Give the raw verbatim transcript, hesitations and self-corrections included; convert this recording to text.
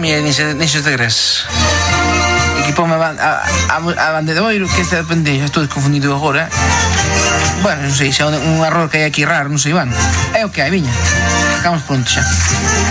mira, neses de gres. Equipoume a, a, a bandedoiro, que esta depende, já estou desconfundido agora. Bueno, non sei, xa un error que hai aquí raro, non sei, bueno. É o que hai, viña. Acabamos pronto xa.